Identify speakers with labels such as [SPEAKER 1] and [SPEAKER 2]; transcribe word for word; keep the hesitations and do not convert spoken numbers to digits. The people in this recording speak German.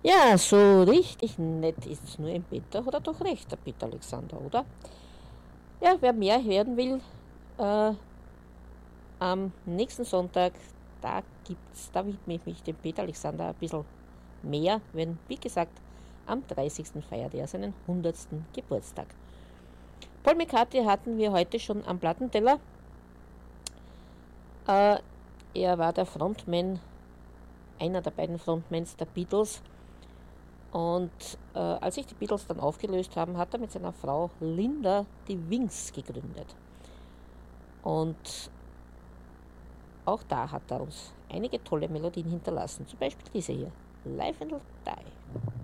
[SPEAKER 1] Ja, so richtig nett ist es nur im Peter, hat er doch recht, der Peter Alexander, oder? Ja, wer mehr hören will, äh, am nächsten Sonntag, da gibt's, da widme ich mich dem Peter Alexander ein bisschen mehr, wenn, wie gesagt, am dreißigsten feiert er seinen hundertsten Geburtstag. Paul McCartney hatten wir heute schon am Plattenteller. Äh, er war der Frontman, einer der beiden Frontmans der Beatles. Und äh, als sich die Beatles dann aufgelöst haben, hat er mit seiner Frau Linda die Wings gegründet. Und auch da hat er uns einige tolle Melodien hinterlassen. Zum Beispiel diese hier, Live and Die.